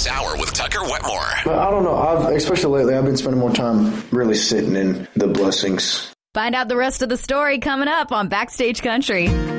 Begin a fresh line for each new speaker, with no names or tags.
this hour with Tucker Wetmore.
I don't know. Especially lately, I've been spending more time really sitting in the blessings.
Find out the rest of the story coming up on Backstage Country.